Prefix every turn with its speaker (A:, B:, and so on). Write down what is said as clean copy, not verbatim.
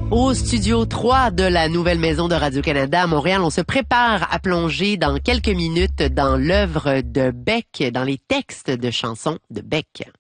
A: Au studio 3 de la nouvelle maison de Radio-Canada à Montréal, on se prépare à plonger dans quelques minutes dans l'œuvre de Beck, dans les textes de chansons de Beck.